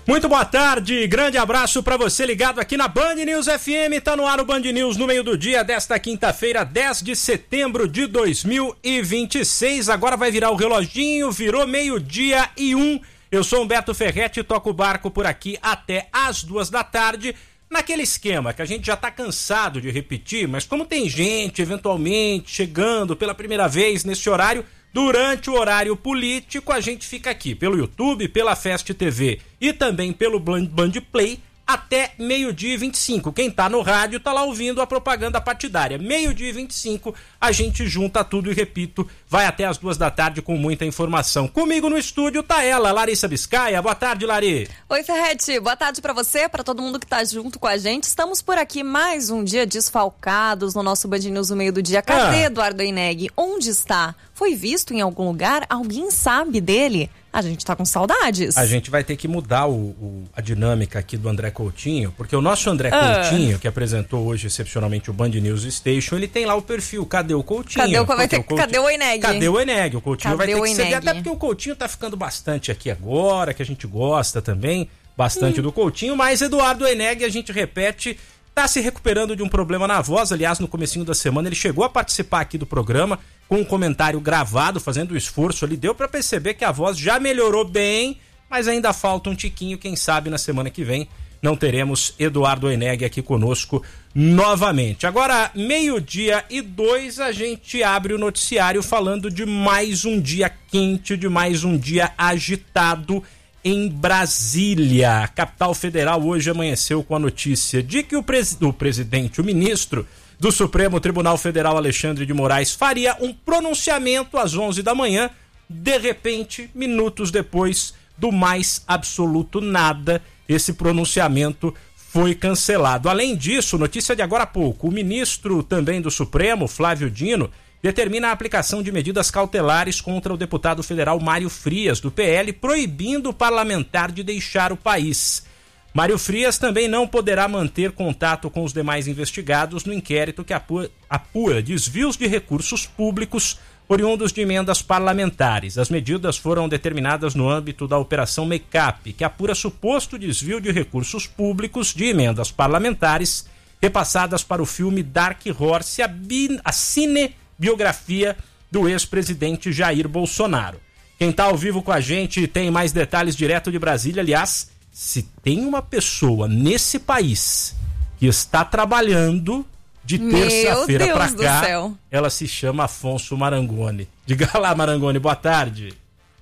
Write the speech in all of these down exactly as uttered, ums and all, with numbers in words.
Muito boa tarde, grande abraço para você ligado aqui na Band News F M, tá no ar o Band News no meio do dia desta quinta-feira, dez de setembro de dois mil e vinte e seis, agora vai virar o reloginho, virou meio-dia e um, eu sou Humberto Ferretti, toco o barco por aqui até às duas da tarde, naquele esquema que a gente já tá cansado de repetir, mas como tem gente eventualmente chegando pela primeira vez nesse horário, durante o horário político, a gente fica aqui pelo YouTube, pela Fest T V e também pelo Band Play até meio-dia e vinte e cinco. Quem tá no rádio tá lá ouvindo a propaganda partidária. Meio-dia e vinte e cinco, a gente junta tudo e, repito, vai até as duas da tarde com muita informação. Comigo no estúdio tá ela, Larissa Biscaia. Boa tarde, Lari. Oi, Ferretti. Boa tarde pra você, pra todo mundo que tá junto com a gente. Estamos por aqui mais um dia desfalcados no nosso Band News no meio do dia. Cadê Ah. Eduardo Oineg? Onde está? Foi visto em algum lugar? Alguém sabe dele? A gente tá com saudades. A gente vai ter que mudar o, o, a dinâmica aqui do André Coutinho, porque o nosso André Ah. Coutinho, que apresentou hoje excepcionalmente o Band News Station, ele tem lá o perfil, cadê o Coutinho? Cadê o, vai Porque ter, o Coutinho- cadê o Oineg? Cadê o Eneg? O Coutinho vai Cadê ter o que ceder, Oineg? até porque o Coutinho tá ficando bastante aqui agora, que a gente gosta também, bastante Hum. do Coutinho, mas Eduardo Eneg, a gente repete, tá se recuperando de um problema na voz. Aliás, no comecinho da semana ele chegou a participar aqui do programa com um comentário gravado, fazendo o esforço ali, deu pra perceber que a voz já melhorou bem, mas ainda falta um tiquinho, quem sabe na semana que vem não teremos Eduardo Eneg aqui conosco novamente. Agora, meio-dia e dois, a gente abre o noticiário falando de mais um dia quente, de mais um dia agitado em Brasília. A capital federal hoje amanheceu com a notícia de que o, pres- o presidente, o ministro do Supremo Tribunal Federal, Alexandre de Moraes, faria um pronunciamento às onze da manhã. De repente, minutos depois do mais absoluto nada, esse pronunciamento foi cancelado. Além disso, notícia de agora há pouco, o ministro também do Supremo, Flávio Dino, determina a aplicação de medidas cautelares contra o deputado federal Mário Frias, do P L, proibindo o parlamentar de deixar o país. Mário Frias também não poderá manter contato com os demais investigados no inquérito que apura, apura desvios de recursos públicos oriundos de emendas parlamentares. As medidas foram determinadas no âmbito da Operação Make-up, que apura suposto desvio de recursos públicos de emendas parlamentares repassadas para o filme Dark Horse, a, bi, a cinebiografia do ex-presidente Jair Bolsonaro. Quem está ao vivo com a gente tem mais detalhes direto de Brasília. Aliás, se tem uma pessoa nesse país que está trabalhando de terça-feira Meu para Deus do cá, céu. ela se chama Afonso Marangoni. Diga lá, Marangoni, boa tarde.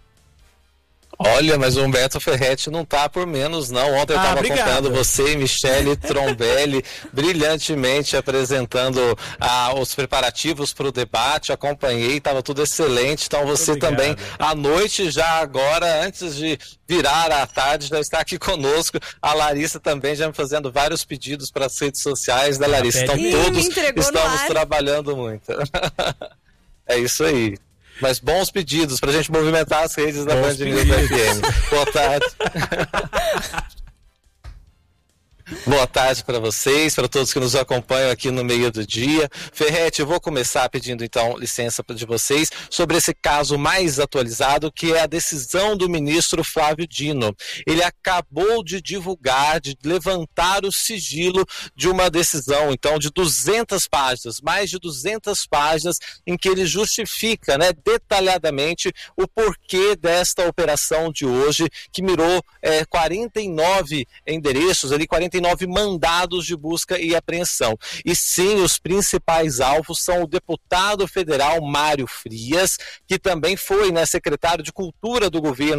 Olha, mas o Humberto Ferretti não tá por menos, não. Ontem eu Ah, estava obrigado. acompanhando você e Michele Trombelli brilhantemente apresentando ah, os preparativos para o debate. Acompanhei, estava tudo excelente. Então você Obrigado. também, à noite, já agora, antes de virar à tarde, já está aqui conosco. A Larissa também já me fazendo vários pedidos para as redes sociais, né, Larissa? Então pede mesmo. Ih, todos me entregou no estamos ar. trabalhando muito. É isso aí. Mas bons pedidos pra gente movimentar as redes da Bons Band News F M. Boa tarde. Boa tarde para vocês, para todos que nos acompanham aqui no meio do dia. Ferretti, eu vou começar pedindo então licença de vocês sobre esse caso mais atualizado, que é a decisão do ministro Flávio Dino. Ele acabou de divulgar, de levantar o sigilo de uma decisão, então, de duzentas páginas, mais de duzentas páginas, em que ele justifica, né, detalhadamente o porquê desta operação de hoje, que mirou é, quarenta e nove endereços, ali quarenta e nove mandados de busca e apreensão. E sim, os principais alvos são o deputado federal Mário Frias, que também foi, né, secretário de Cultura do governo